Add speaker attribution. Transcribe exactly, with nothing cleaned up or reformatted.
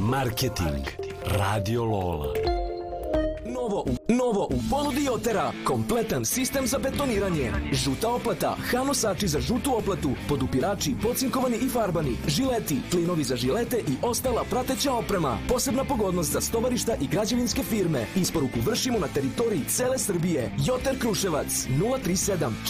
Speaker 1: Marketing. Radio Lola.
Speaker 2: Novo u, novo u ponudi Jotera. Kompletan sistem za betoniranje. Žuta oplata, hanosači za žutu oplatu, podupirači, pocinkovani i farbani, žileti, klinovi za žilete i ostala prateća oprema. Posebna pogodnost za stovarišta i građevinske firme. Isporuku vršimo na teritoriji cele Srbije. Joter Kruševac nula tri sedam